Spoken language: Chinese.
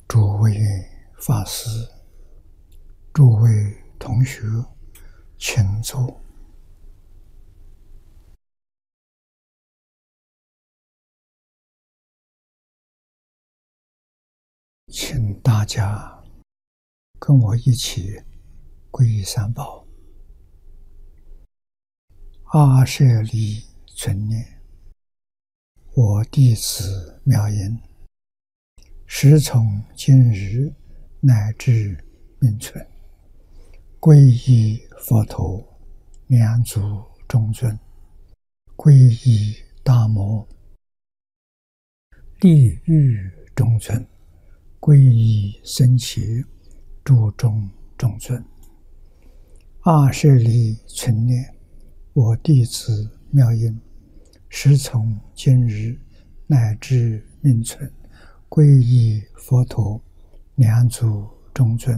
诸位法师、诸位同学，请坐。请大家跟我一起皈依三宝。阿舍利存念，我弟子妙音，时从今日乃至命存，皈依佛陀，两足中尊，皈依大摩，地狱中尊，皈依僧伽，诸众中尊。阿舍利存念，我弟子妙音，时从今日乃至命存，皈依佛陀，两足中尊。